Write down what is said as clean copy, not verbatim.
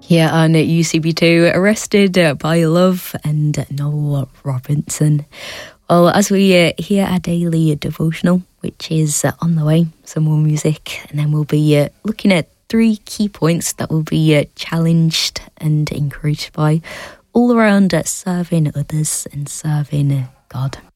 Yeah, on UCB2, Arrested by Love and Noel Robinson. Well, as we hear our daily devotional, which is on the way, some more music, and then we'll be looking at 3 key points that we'll be challenged and encouraged by all around serving others and serving God.